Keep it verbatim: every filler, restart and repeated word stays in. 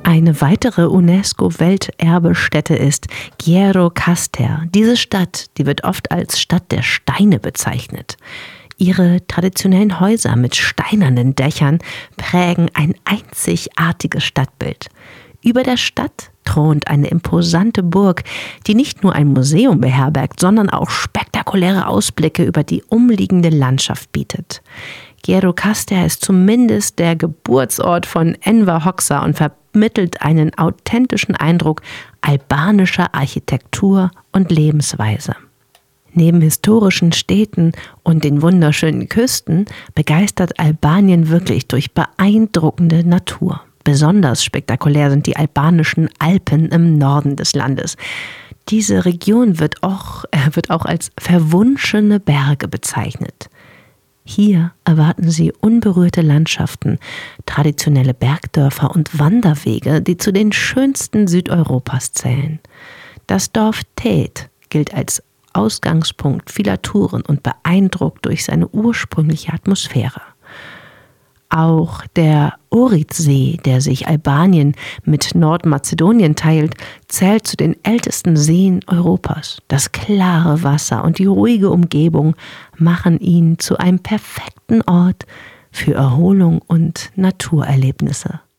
Eine weitere UNESCO-Welterbestätte ist Gjero-Kaster. Diese Stadt, die wird oft als Stadt der Steine bezeichnet. Ihre traditionellen Häuser mit steinernen Dächern prägen ein einzigartiges Stadtbild. Über der Stadt thront eine imposante Burg, die nicht nur ein Museum beherbergt, sondern auch spektakuläre Ausblicke über die umliegende Landschaft bietet. Gjero-Kaster ist zumindest der Geburtsort von Enver Hoxha und vermittelt einen authentischen Eindruck albanischer Architektur und Lebensweise. Neben historischen Städten und den wunderschönen Küsten begeistert Albanien wirklich durch beeindruckende Natur. Besonders spektakulär sind die albanischen Alpen im Norden des Landes. Diese Region wird auch, äh, wird auch als verwunschene Berge bezeichnet. Hier erwarten sie unberührte Landschaften, traditionelle Bergdörfer und Wanderwege, die zu den schönsten Südeuropas zählen. Das Dorf Tet gilt als Ausgangspunkt vieler Touren und beeindruckt durch seine ursprüngliche Atmosphäre. Auch der Ohridsee, der sich Albanien mit Nordmazedonien teilt, zählt zu den ältesten Seen Europas. Das klare Wasser und die ruhige Umgebung machen ihn zu einem perfekten Ort für Erholung und Naturerlebnisse.